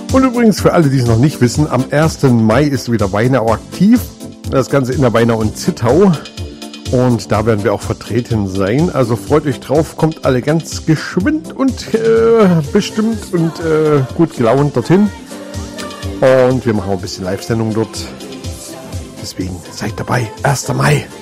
Und übrigens für alle, die es noch nicht wissen, am 1. Mai ist wieder Weinau aktiv. Das Ganze in der Weinau in Zittau. Und da werden wir auch vertreten sein. Also freut euch drauf, kommt alle ganz geschwind und bestimmt und gut gelaunt dorthin. Und wir machen auch ein bisschen Live-Sendung dort. Deswegen seid dabei, 1. Mai.